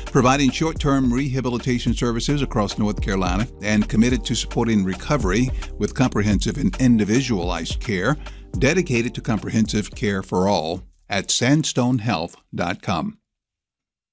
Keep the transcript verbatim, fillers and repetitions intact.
providing short-term rehabilitation services across North Carolina and committed to supporting recovery with comprehensive and individualized care, dedicated to comprehensive care for all at sandstone health dot com.